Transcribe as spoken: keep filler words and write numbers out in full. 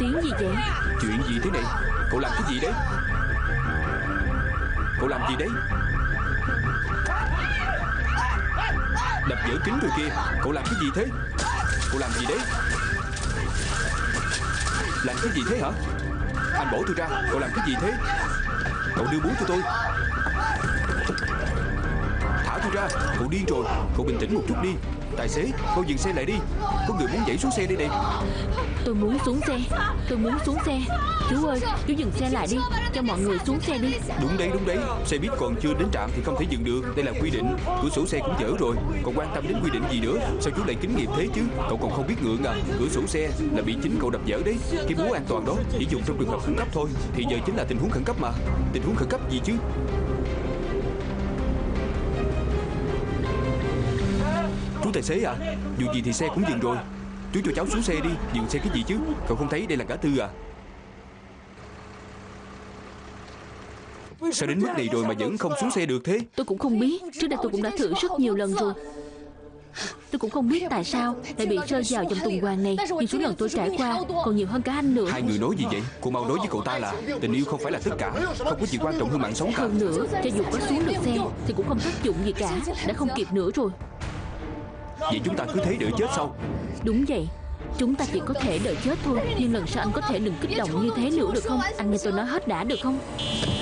tiếng gì vậy? Chuyện gì thế này? Cậu làm cái gì đấy? Cậu làm gì đấy? Đập vỡ kính rồi kìa. Cậu làm cái gì thế? Cậu làm gì đấy? Làm cái gì thế hả? Anh bỏ tôi ra. Cậu làm cái gì thế? Cậu đưa búa cho tôi. Thả tôi ra. Cậu điên rồi. Cậu bình tĩnh một chút đi. Tài xế, cậu dừng xe lại đi. Có người muốn nhảy xuống xe đây này. Tôi muốn xuống xe. Tôi muốn xuống xe. Chú ơi, chú dừng xe lại đi. Cho mọi người xuống xe đi. Đúng đấy, đúng đấy. Xe buýt còn chưa đến trạm thì không thể dừng được. Đây là quy định. Cửa sổ xe cũng dở rồi. Còn quan tâm đến quy định gì nữa? Sao chú lại kinh nghiệm thế chứ? Cậu còn không biết ngượng à? Cửa sổ xe là bị chính cậu đập vỡ đấy. Cái búa an toàn đó chỉ dùng trong trường hợp khẩn cấp thôi. Thì giờ chính là tình huống khẩn cấp mà. Tình huống khẩn cấp gì chứ? Chú tài xế à, dù gì thì xe cũng dừng rồi. Chú cho cháu xuống xe đi. Dừng xe cái gì chứ? Cậu không thấy đây là ngã tư à? Sao đến mức này rồi mà vẫn không xuống xe được thế? Tôi cũng không biết. Trước đây tôi cũng đã thử rất nhiều lần rồi. Tôi cũng không biết tại sao lại bị rơi vào trong tuần hoàn này. Nhưng số lần tôi trải qua còn nhiều hơn cả anh nữa. Hai người nói gì vậy? Cô mau nói với cậu ta là tình yêu không phải là tất cả. Không có gì quan trọng hơn mạng sống cả. Hơn nữa, cho dù có xuống được xe thì cũng không tác dụng gì cả. Đã không kịp nữa rồi. Vậy chúng ta cứ thế đợi chết sao? Đúng vậy. Chúng ta chỉ có thể đợi chết thôi. Nhưng lần sau anh có thể đừng kích động như thế nữa được không? Anh nghe tôi nói hết đã được không?